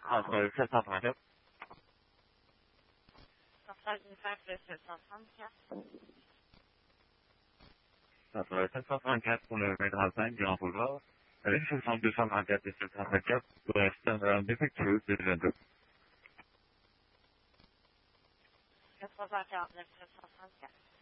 Entre 734. Centrale Unifère de 734. Entre 734 pour le 2035 Grand Boulevard. Ligne 6234 et 734 pour l'instant défectueuse de l'agenda. 8049 734.